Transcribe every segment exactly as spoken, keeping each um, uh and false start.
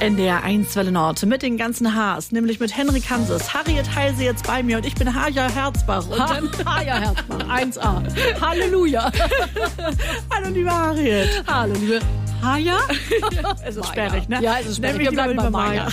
N D R eins Welle Nord mit den ganzen Hs, nämlich mit Henrik Hanses, Harriet Heilse jetzt bei mir und ich bin Haja Herzbach. Und ha, dann Haja Herzbach, eins a. Halleluja. Hallo liebe Harriet. Hallo liebe Haja. Es ist sperrig, ne? Ja, es ist sperrig. Wir bleiben bei Maja.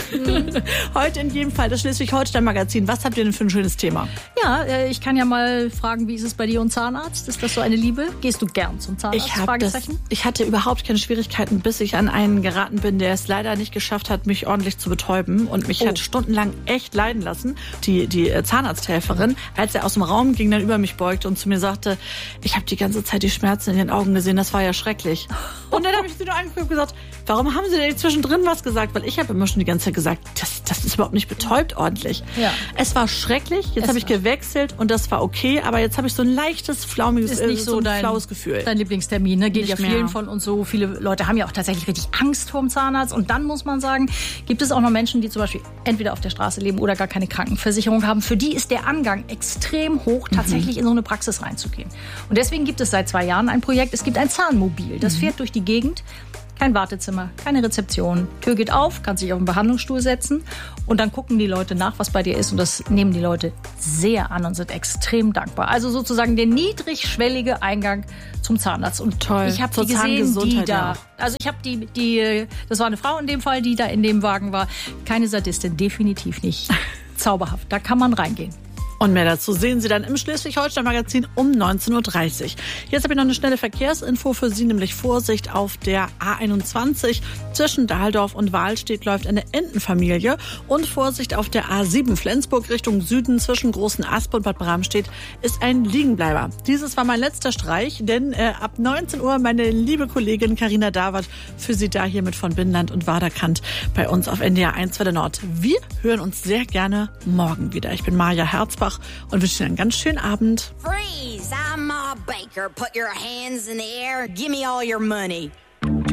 Heute in jedem Fall das Schleswig-Holstein-Magazin. Was habt ihr denn für ein schönes Thema? Ja, ich kann ja mal fragen, wie ist es bei dir und Zahnarzt? Ist das so eine Liebe? Gehst du gern zum Zahnarzt? Ich, hab das, ich hatte überhaupt keine Schwierigkeiten, bis ich an einen geraten bin, der es leider nicht geschafft hat, mich ordentlich zu betäuben und mich oh. hat stundenlang echt leiden lassen. Die, die Zahnarzthelferin, als er aus dem Raum ging, dann über mich beugte und zu mir sagte, ich habe die ganze Zeit die Schmerzen in den Augen gesehen, das war ja schrecklich. Und dann habe ich sie nur angeguckt und gesagt, warum haben Sie denn nicht zwischendrin was gesagt? Weil ich habe immer schon die ganze Zeit gesagt, das, das ist überhaupt nicht betäubt ordentlich. Ja. Es war schrecklich, jetzt habe ich gewechselt und das war okay, aber jetzt habe ich so ein leichtes, flaumiges, ist nicht so, so ein dein, flaues Gefühl. Dein Lieblingstermin, ne? Geht nicht ja vielen mehr. Von uns so. Viele Leute haben ja auch tatsächlich richtig Angst vorm Zahnarzt. Und dann muss man sagen, gibt es auch noch Menschen, die zum Beispiel entweder auf der Straße leben oder gar keine Krankenversicherung haben. Für die ist der Angang extrem hoch, tatsächlich mhm. in so eine Praxis reinzugehen. Und deswegen gibt es seit zwei Jahren ein Projekt, es gibt ein Zahnmobil. Das mhm. fährt durch die Gegend. Kein Wartezimmer, keine Rezeption. Tür geht auf, kannst dich auf den Behandlungsstuhl setzen und dann gucken die Leute nach, was bei dir ist. Und das nehmen die Leute sehr an und sind extrem dankbar. Also sozusagen der niedrigschwellige Eingang zum Zahnarzt. Und toll. Ich habe die gesehen, die da. Also ich habe die, die, das war eine Frau in dem Fall, die da in dem Wagen war. Keine Sadistin, definitiv nicht. Zauberhaft. Da kann man reingehen. Und mehr dazu sehen Sie dann im Schleswig-Holstein-Magazin um neunzehn Uhr dreißig. Jetzt habe ich noch eine schnelle Verkehrsinfo für Sie, nämlich Vorsicht auf der A einundzwanzig. Zwischen Dahldorf und Wahlstedt läuft eine Entenfamilie. Und Vorsicht auf der A sieben Flensburg Richtung Süden zwischen Großen Asp und Bad Bramstedt ist ein Liegenbleiber. Dieses war mein letzter Streich, denn äh, ab neunzehn Uhr meine liebe Kollegin Carina Dawat für Sie da hier mit von Binnenland und Waderkant bei uns auf N D R eins Welle Nord. Wir hören uns sehr gerne morgen wieder. Ich bin Maja Herzbach und wünsche Ihnen einen ganz schönen Abend. Freeze! I'm Ma Baker. Put your hands in the air. Give me all your money.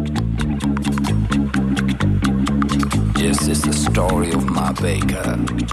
This is the story of Ma Baker.